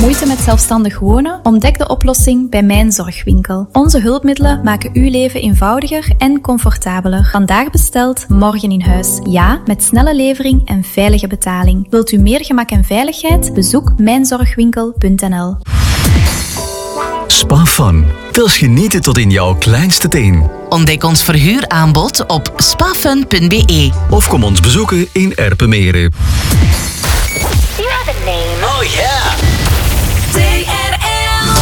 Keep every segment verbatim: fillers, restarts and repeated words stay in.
Moeite met zelfstandig wonen? Ontdek de oplossing bij Mijn Zorgwinkel. Onze hulpmiddelen maken uw leven eenvoudiger en comfortabeler. Vandaag besteld, morgen in huis. Ja, met snelle levering en veilige betaling. Wilt u meer gemak en veiligheid? Bezoek mijn zorgwinkel punt n l. Spa Fun. Wils genieten tot in jouw kleinste teen. Ontdek ons verhuuraanbod op spafun punt b e. Of kom ons bezoeken in Erpenmeren. You have a name. Oh yeah. T R L.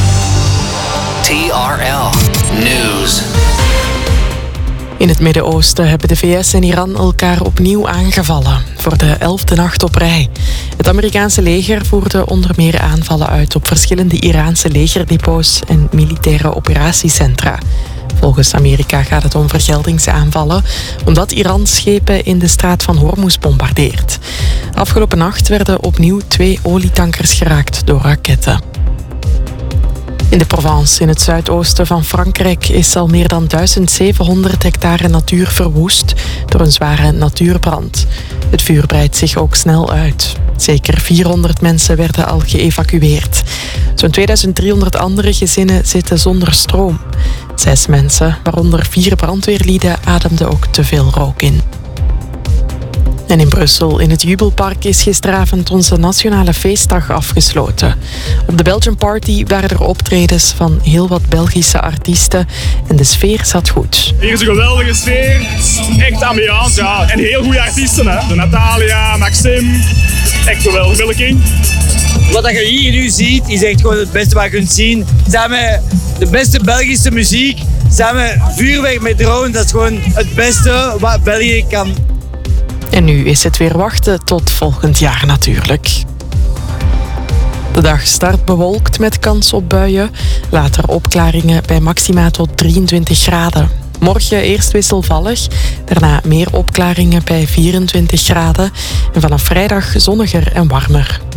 T R L News. In het Midden-Oosten hebben de V S en Iran elkaar opnieuw aangevallen. Voor de elfde nacht op rij. Het Amerikaanse leger voerde onder meer aanvallen uit op verschillende Iraanse legerdepots en militaire operatiecentra. Volgens Amerika gaat het om vergeldingsaanvallen, omdat Iran schepen in de straat van Hormuz bombardeert. Afgelopen nacht werden opnieuw twee olietankers geraakt door raketten. In de Provence, in het zuidoosten van Frankrijk, is al meer dan duizend zevenhonderd hectare natuur verwoest door een zware natuurbrand. Het vuur breidt zich ook snel uit. Zeker vierhonderd mensen werden al geëvacueerd. Zo'n tweeduizend driehonderd andere gezinnen zitten zonder stroom. Zes mensen, waaronder vier brandweerlieden, ademden ook te veel rook in. En in Brussel, in het Jubelpark, is gisteravond onze nationale feestdag afgesloten. Op de Belgian Party waren er optredens van heel wat Belgische artiesten en de sfeer zat goed. Hier is een geweldige sfeer, echt ambiance, ja. En heel goede artiesten, hè. De Natalia, Maxime, echt geweldig, Billiking. Wat je hier nu ziet, is echt gewoon het beste wat je kunt zien. Samen de beste Belgische muziek, samen vuurwerk met drone, dat is gewoon het beste wat België kan. En nu is het weer wachten tot volgend jaar natuurlijk. De dag start bewolkt met kans op buien. Later opklaringen bij maxima tot drieëntwintig graden. Morgen eerst wisselvallig, daarna meer opklaringen bij vierentwintig graden. En vanaf vrijdag zonniger en warmer.